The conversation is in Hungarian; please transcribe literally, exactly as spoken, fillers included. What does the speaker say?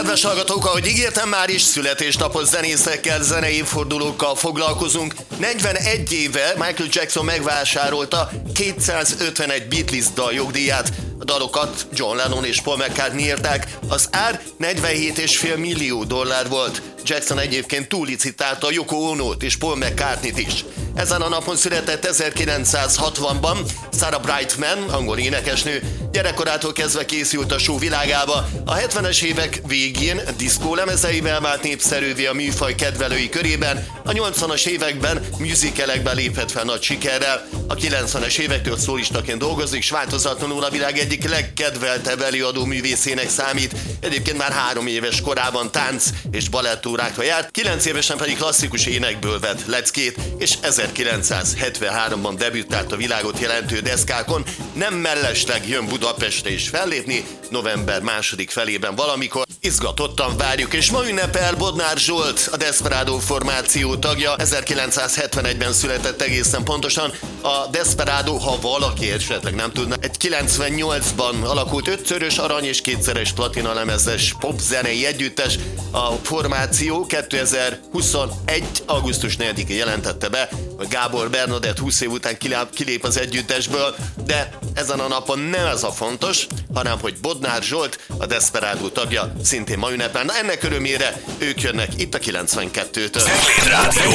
Kedves hallgatók, ahogy ígértem, már is születésnapos zenészekkel, zenei évfordulókkal foglalkozunk. negyvenegy éve Michael Jackson megvásárolta kétszázötvenegy Beatles dal jogdíját. A dalokat John Lennon és Paul McCartney írták, az ár negyvenhét egész öt millió dollár volt. Jackson egyébként túllicitálta Yoko Onót és Paul McCartneyt is. Ezen a napon született ezerkilencszázhatvanban Sarah Brightman, angol énekesnő. Gyerekkorától kezdve készült a show világába. A hetvenes évek végén diszkó lemezeivel vált népszerűvé a műfaj kedvelői körében, a nyolcvanas években musicalekben lépett fel nagy sikerrel. A kilencvenes évektől szólistaként dolgozik, és változatlanul a világ egyik legkedveltebb előadó művészének számít. Egyébként már három éves korában tánc és balettórákra járt, kilenc évesen pedig klasszikus énekből vett leckét, és ezerkilencszázhetvenháromban debütált a világot jelentő deszkákon. Nem mellesleg jön Budapestre is fellépni, november második felében valamikor. Izgatottan várjuk, és ma ünnepel Bodnár Zsolt, a Desperado formáció tagja. ezerkilencszázhetvenegyben született egészen pontosan. A Desperado, ha valaki esetleg nem tudna, egy kilencvennyolcban alakult ötszörös arany és kétszeres platina lemezes popzenei együttes. A formáció kétezer-huszonegy. augusztus negyedikén jelentette be, hogy Gábor Bernadett húsz év után kilép az együttesből, de ezen a napon nem ez a fontos, hanem hogy Bodnár Zsolt, a Desperado tagja, szintén ma ünnepel. Na, ennek örömére ők jönnek itt a kilencvenkettőtől.